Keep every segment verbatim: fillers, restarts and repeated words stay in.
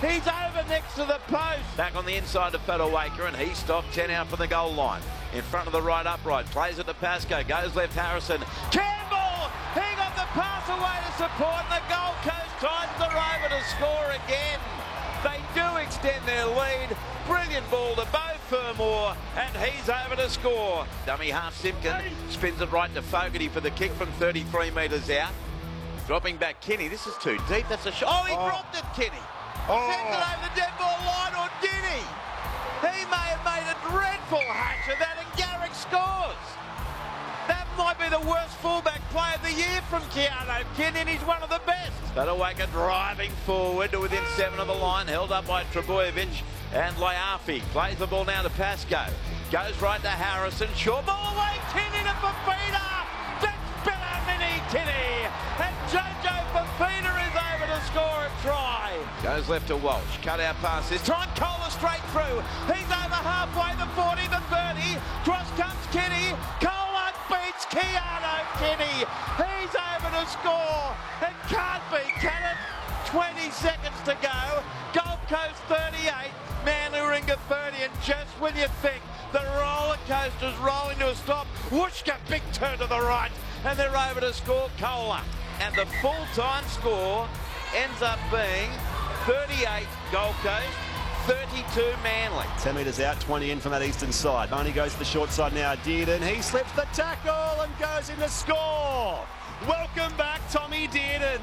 He's over next to the post. Back on the inside to Petawaker, and he stopped ten out from the goal line. In front of the right upright, plays it to Pascoe, goes left Harrison. Campbell! He got the pass away to support, and the Gold Coast Titans are over to score again. They do extend their lead. Brilliant ball to Beau Fermor, and he's over to score. Dummy half Simpkin spins it right to Fogarty for the kick from thirty-three metres out. Dropping back Kinney. This is too deep. That's a shot. Oh, he oh. dropped it, Kinney. Oh. Sends it over the dead ball line, or did he? He may have made a dreadful hatch of that, and Garrick scores. That might be the worst fullback play of the year from Keanu Kinney, and he's one of the best. Petawaker driving forward to within seven of the line, held up by Trebojevic and Laiafi. Plays the ball now to Pascoe. Goes right to Harrison. Short ball away. Tinney to Fafita. That's better Mini Tinney. And Jojo Fafita is over to score a try. Goes left to Walsh. Cut out pass this time. Kohler straight through. He's over halfway, the forty, the thirty. Cross comes Kinney. Kohler beats Keanu Kinney. He's over to score. It can't be, can it? twenty seconds to go. Gold Coast thirty-eight. Manly Warringah thirty, and just when you think the roller coaster's rolling to a stop, whooshka, big turn to the right, and they're over to score. Kohler. And the full-time score ends up being thirty-eight Gold Coast, thirty-two Manly. ten metres out, twenty in from that eastern side. Only goes to the short side now. Dearden, he slips the tackle and goes in to score. Welcome back, Tommy Dearden.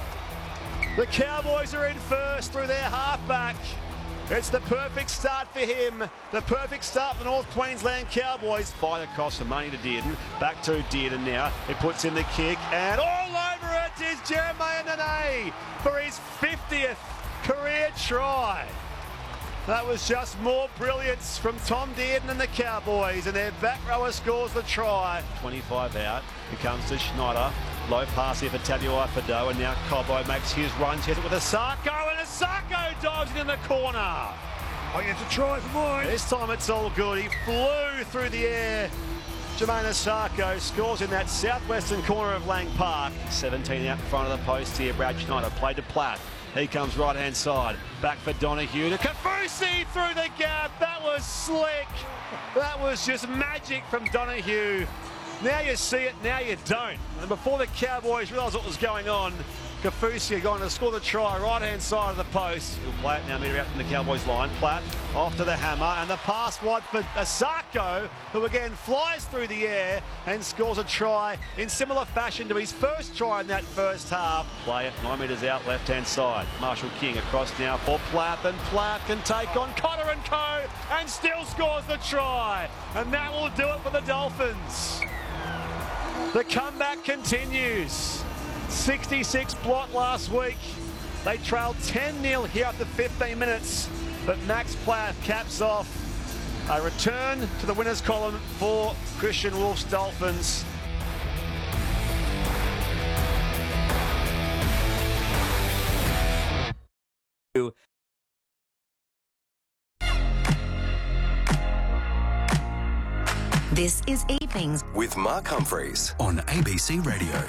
The Cowboys are in first through their halfback. It's the perfect start for him. The perfect start for the North Queensland Cowboys. Fight across the money to Dearden. Back to Dearden now. He puts in the kick, and all over it is Jeremiah Nene for his fiftieth career try. That was just more brilliance from Tom Dearden and the Cowboys, and their back rower scores the try. twenty-five out. He comes to Schneider. Low pass here for Tabuai-Fidow, and now Cobbo makes his run. Checks it with Asako, and Asako dives it in the corner. I get to try for mine. This time it's all good. He flew through the air. Jermaine Asako scores in that southwestern corner of Lang Park. seventeen out in front of the post here. Brad Schneider played to Platt. He comes right-hand side. Back for Donahue to Kafusi through the gap. That was slick. That was just magic from Donahue. Now you see it, now you don't. And before the Cowboys realised what was going on, Kafusi are going to score the try right-hand side of the post. He'll play it now, meter out from the Cowboys line. Platt off to the hammer, and the pass wide for Asako, who again flies through the air and scores a try in similar fashion to his first try in that first half. Play it nine metres out, left-hand side. Marshall King across now for Platt, and Platt can take on Cotter and Co, and still scores the try. And that will do it for the Dolphins. The comeback continues. sixty-six blot last week. They trailed ten nil here after fifteen minutes, but Max Platt caps off a return to the winners column for Christian Wolf's Dolphins. This is Evenings with Mark Humphreys on A B C Radio.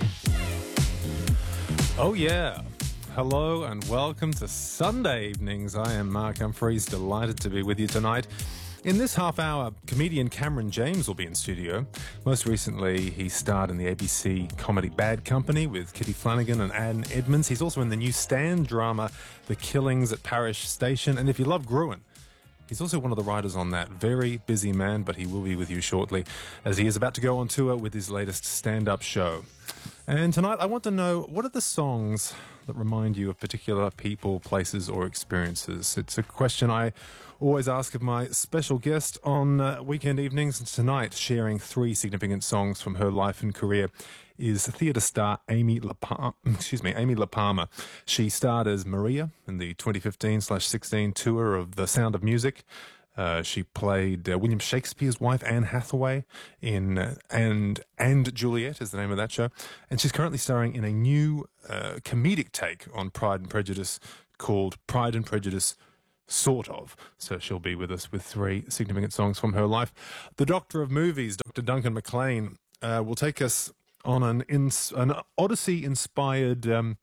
Oh yeah. Hello and welcome to Sunday Evenings. I am Mark Humphreys, delighted to be with you tonight. In this half hour, comedian Cameron James will be in studio. Most recently, he starred in the A B C comedy Bad Company with Kitty Flanagan and Anne Edmonds. He's also in the new stand drama The Killings at Parish Station. And if you love Gruen, he's also one of the writers on that. Very busy man, but he will be with you shortly as he is about to go on tour with his latest stand-up show. And tonight I want to know, what are the songs that remind you of particular people, places or experiences? It's a question I always ask of my special guest on uh, weekend evenings. And tonight, sharing three significant songs from her life and career, is theatre star Amy LaPalmer. Excuse me, Amy LaPalmer. She starred as Maria in the twenty fifteen sixteen tour of The Sound of Music. Uh, she played uh, William Shakespeare's wife, Anne Hathaway, in uh, and and Juliet is the name of that show. And she's currently starring in a new uh, comedic take on Pride and Prejudice called Pride and Prejudice Sort of. So she'll be with us with three significant songs from her life. The Doctor of Movies, Doctor Duncan McLean, uh, will take us on an, ins- an Odyssey-inspired um,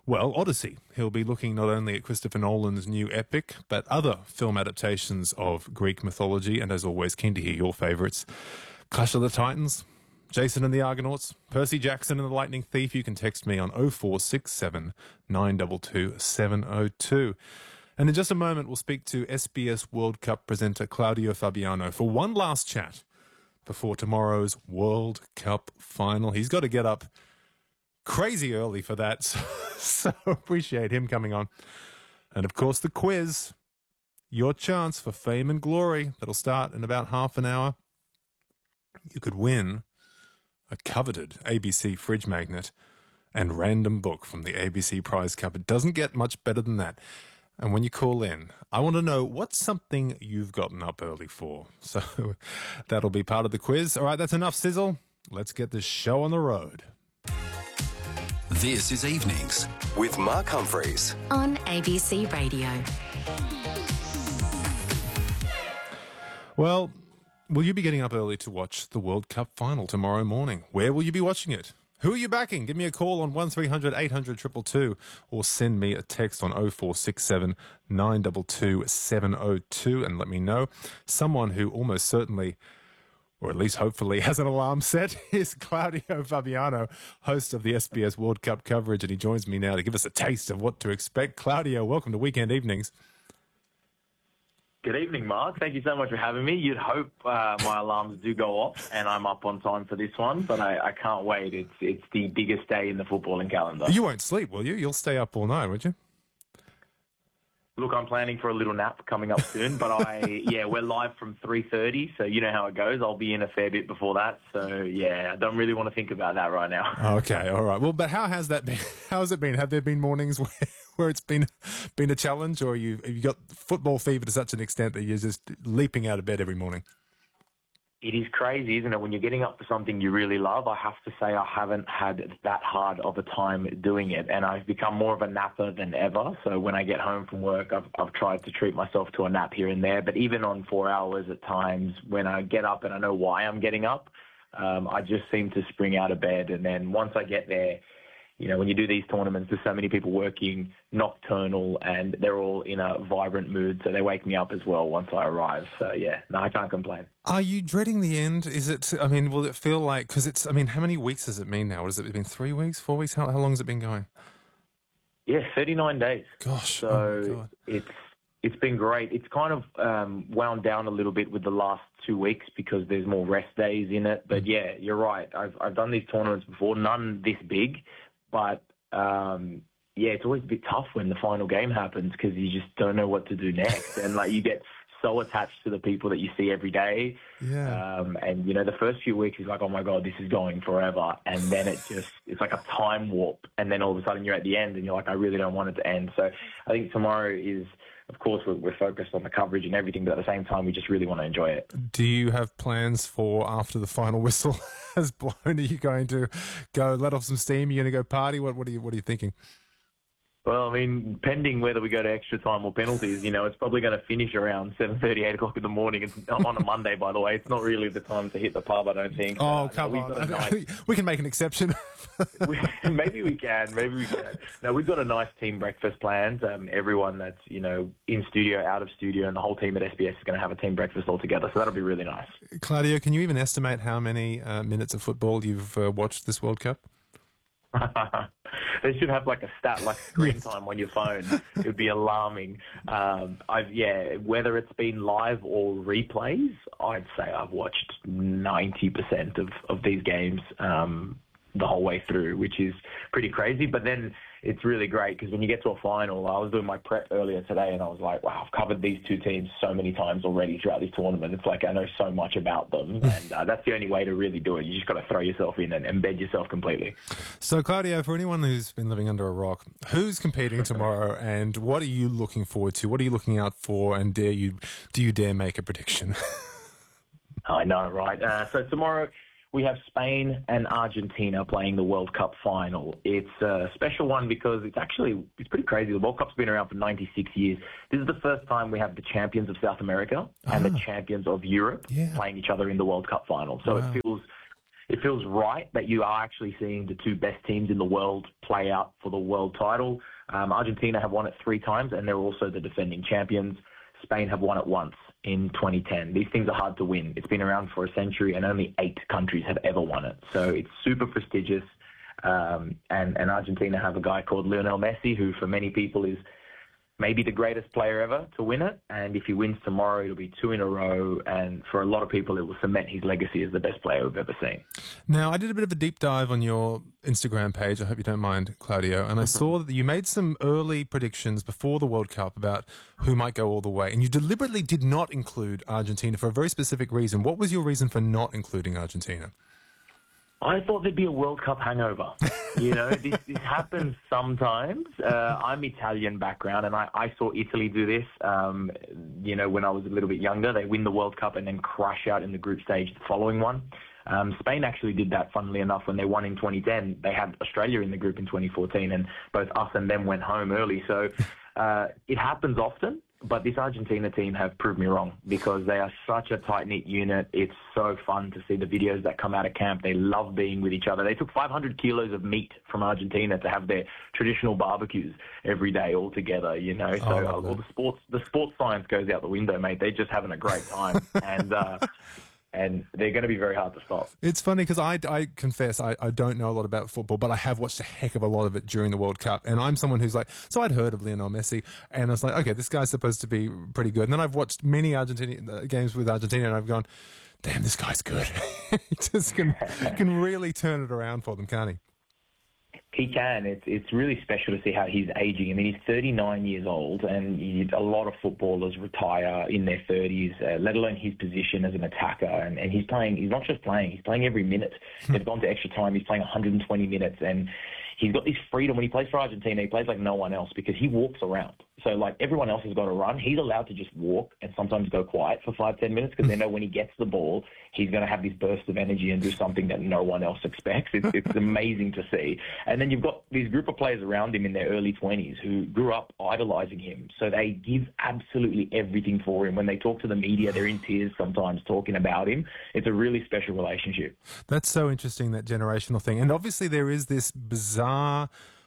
Well, Odyssey. He'll be looking not only at Christopher Nolan's new epic, but other film adaptations of Greek mythology. And as always, keen to hear your favourites. Clash of the Titans, Jason and the Argonauts, Percy Jackson and the Lightning Thief. You can text me on oh four six seven, nine two two, seven oh two. And in just a moment, we'll speak to S B S World Cup presenter Claudio Fabiano for one last chat before tomorrow's World Cup final. He's got to get up crazy early for that, so, so appreciate him coming on. And of course, the quiz, your chance for fame and glory. That'll start in about half an hour. You could win a coveted A B C fridge magnet and random book from the A B C Prize Cup. It doesn't get much better than that. And when you call in, I want to know what's something you've gotten up early for. So that'll be part of the quiz. All right, that's enough sizzle. Let's get this show on the road. This is Evenings with Mark Humphreys on A B C Radio. Well, will you be getting up early to watch the World Cup final tomorrow morning? Where will you be watching it? Who are you backing? Give me a call on one three hundred, eight hundred, two two two or send me a text on oh four six seven, nine two two, seven oh two and let me know. Someone who almost certainly, or at least hopefully, has an alarm set is Claudio Fabiano, host of the S B S World Cup coverage, and he joins me now to give us a taste of what to expect. Claudio, welcome to Weekend Evenings. Good evening, Mark. Thank you so much for having me. You'd hope uh, my alarms do go off and I'm up on time for this one, but I, I can't wait. It's it's the biggest day in the footballing calendar. You won't sleep, will you? You'll stay up all night, won't you? Look, I'm planning for a little nap coming up soon, but I yeah, we're live from three thirty, so you know how it goes. I'll be in a fair bit before that, so yeah, I don't really want to think about that right now. Okay, all right. Well, but how has that been? How has it been? Have there been mornings where, where it's been been a challenge, or you have you got football fever to such an extent that you're just leaping out of bed every morning? It is crazy, isn't it? When you're getting up for something you really love, I have to say I haven't had that hard of a time doing it. And I've become more of a napper than ever. So when I get home from work, I've, I've tried to treat myself to a nap here and there. But even on four hours at times, when I get up and I know why I'm getting up, um, I just seem to spring out of bed. And then once I get there, you know, when you do these tournaments, there's so many people working nocturnal and they're all in a vibrant mood. So they wake me up as well once I arrive. So, yeah, no, I can't complain. Are you dreading the end? Is it, I mean, will it feel like, because it's, I mean, how many weeks has it been now? What has it been, three weeks, four weeks? How, how long has it been going? Yeah, thirty-nine days. Gosh. So oh my God. it's it's been great. It's kind of um, wound down a little bit with the last two weeks because there's more rest days in it. But, yeah, you're right. I've I've done these tournaments before, none this big. But, um, yeah, it's always a bit tough when the final game happens because you just don't know what to do next. And, like, you get so attached to the people that you see every day. Yeah. Um, and, you know, the first few weeks is like, oh, my God, this is going forever. And then it just, it's like a time warp. And then all of a sudden you're at the end and you're like, I really don't want it to end. So I think tomorrow is, of course, we're, we're focused on the coverage and everything, but at the same time, we just really want to enjoy it. Do you have plans for after the final whistle has blown? Are you going to go let off some steam? Are you going to go party? What, what are you, what are you thinking? Well, I mean, pending whether we go to extra time or penalties, you know, it's probably going to finish around seven thirty, eight o'clock in the morning. It's on a Monday, by the way. It's not really the time to hit the pub, I don't think. Oh, uh, come no, on. Nice... we can make an exception. we, maybe we can. Maybe we can. No, we've got a nice team breakfast planned. Um, everyone that's, you know, in studio, out of studio, and the whole team at S B S is going to have a team breakfast all together. So that'll be really nice. Claudio, can you even estimate how many uh, minutes of football you've uh, watched this World Cup? They should have like a stat, like screen time on your phone. It would be alarming. Um, I've yeah, whether it's been live or replays, I'd say I've watched ninety percent of of these games um, the whole way through, which is pretty crazy. But then it's really great because when you get to a final, I was doing my prep earlier today and I was like, wow, I've covered these two teams so many times already throughout this tournament. It's like I know so much about them, and uh, that's the only way to really do it. You just got to throw yourself in and embed yourself completely. So, Claudio, for anyone who's been living under a rock, who's competing tomorrow and what are you looking forward to? What are you looking out for, and dare you, do you dare make a prediction? I know, right? Uh, so tomorrow we have Spain and Argentina playing the World Cup final. It's a special one because it's actually, it's pretty crazy. The World Cup's been around for ninety-six years. This is the first time we have the champions of South America and ah. the champions of Europe yeah. playing each other in the World Cup final. So wow. it feels it feels right that you are actually seeing the two best teams in the world play out for the world title. Um, Argentina have won it three times, and they're also the defending champions. Spain have won it once in twenty ten. These things are hard to win. It's been around for a century, and only eight countries have ever won it. So it's super prestigious. Um, and, and Argentina have a guy called Lionel Messi, who for many people is maybe the greatest player ever to win it. And if he wins tomorrow, it'll be two in a row. And for a lot of people, it will cement his legacy as the best player we've ever seen. Now, I did a bit of a deep dive on your Instagram page. I hope you don't mind, Claudio. And I saw that you made some early predictions before the World Cup about who might go all the way. And you deliberately did not include Argentina for a very specific reason. What was your reason for not including Argentina? I thought there'd be a World Cup hangover. You know, this, this happens sometimes. Uh, I'm Italian background, and I, I saw Italy do this, um, you know, when I was a little bit younger. They win the World Cup and then crash out in the group stage the following one. Um, Spain actually did that, funnily enough, when they won in twenty ten. They had Australia in the group in twenty fourteen, and both us and them went home early. So uh, it happens often. But this Argentina team have proved me wrong because they are such a tight-knit unit. It's so fun to see the videos that come out of camp. They love being with each other. They took five hundred kilos of meat from Argentina to have their traditional barbecues every day all together, you know. So oh, uh, well, the sports the sports science goes out the window, mate. They're just having a great time. and uh, and they're going to be very hard to stop. It's funny because I, I confess I, I don't know a lot about football, but I have watched a heck of a lot of it during the World Cup. And I'm someone who's like, so I'd heard of Lionel Messi, and I was like, okay, this guy's supposed to be pretty good. And then I've watched many Argentina games with Argentina, and I've gone, damn, this guy's good. He just can, can really turn it around for them, can't he? He can. It's it's really special to see how he's aging. I mean, he's thirty-nine years old, and he, a lot of footballers retire in their thirties, uh, let alone his position as an attacker. And, and he's playing. He's not just playing. He's playing every minute. They've gone to extra time. He's playing one hundred twenty minutes, and he's got this freedom. When he plays for Argentina, he plays like no one else because he walks around. So, like, everyone else has got to run. He's allowed to just walk and sometimes go quiet for five, ten minutes because they know when he gets the ball, he's going to have this burst of energy and do something that no one else expects. It's, it's amazing to see. And then you've got these group of players around him in their early twenties who grew up idolizing him. So they give absolutely everything for him. When they talk to the media, they're in tears sometimes talking about him. It's a really special relationship. That's so interesting, that generational thing. And obviously there is this bizarre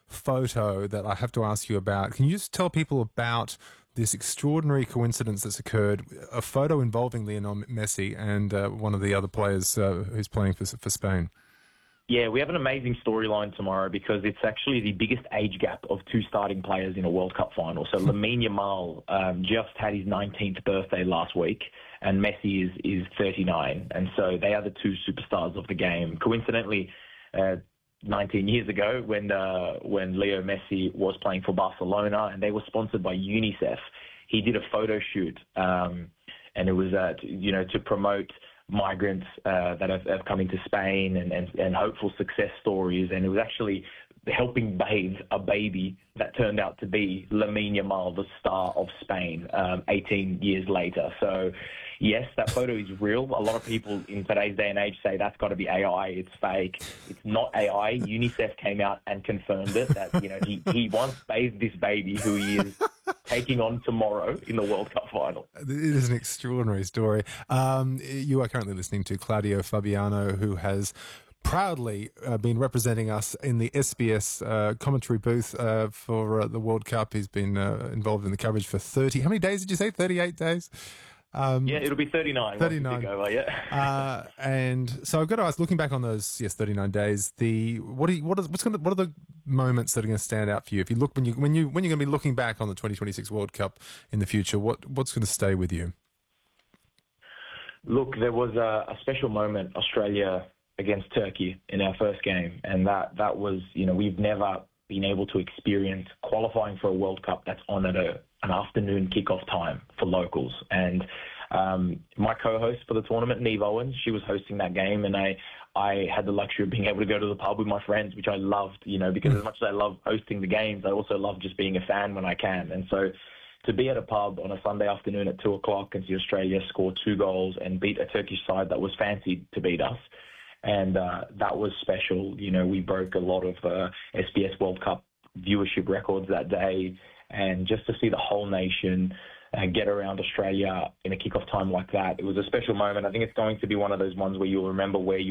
photo that I have to ask you about. Can you just tell people about this extraordinary coincidence that's occurred, a photo involving Lionel Messi and uh, one of the other players uh, who's playing for, for Spain? Yeah, we have an amazing storyline tomorrow because it's actually the biggest age gap of two starting players in a World Cup final. So Lamine Yamal um, just had his nineteenth birthday last week, and Messi is, is thirty-nine. And so they are the two superstars of the game. Coincidentally, uh, nineteen years ago when uh, when Leo Messi was playing for Barcelona and they were sponsored by UNICEF, he did a photo shoot, um, and it was uh, to, you know to promote migrants uh, that have, have come into Spain and, and, and hopeful success stories. And it was actually helping bathe a baby that turned out to be Lamine Yamal, the star of Spain, um, eighteen years later. So, yes, that photo is real. A lot of people in today's day and age say that's got to be A I, it's fake. It's not A I. UNICEF came out and confirmed it, that you know he, he once bathed this baby who he is taking on tomorrow in the World Cup final. It is an extraordinary story. Um, you are currently listening to Claudio Fabiano, who has proudly uh, been representing us in the S B S uh, commentary booth uh, for uh, the World Cup. He's been uh, involved in the coverage for thirty. How many days did you say? thirty-eight days? Um, yeah, it'll be thirty-nine. thirty-nine. Over, yeah. uh, and so I've got to ask, looking back on those, yes, thirty-nine days. The what are you, what are what's going to, what are the moments that are going to stand out for you? If you look when you when you when you're going to be looking back on the twenty twenty-six World Cup in the future, what what's going to stay with you? Look, there was a, a special moment, Australia against Turkey in our first game, and that that was, you know, we've never been able to experience qualifying for a World Cup that's on at a, an afternoon kickoff time for locals. And um, my co-host for the tournament, Neve Owens, she was hosting that game, and I I had the luxury of being able to go to the pub with my friends, which I loved, you know, because as much as I love hosting the games, I also love just being a fan when I can. And so to be at a pub on a Sunday afternoon at two o'clock and see Australia score two goals and beat a Turkish side that was fancied to beat us, and uh, that was special. You know, we broke a lot of uh, S B S World Cup viewership records that day, and just to see the whole nation uh, get around Australia in a kickoff time like that, it was a special moment. I think it's going to be one of those ones where you'll remember where you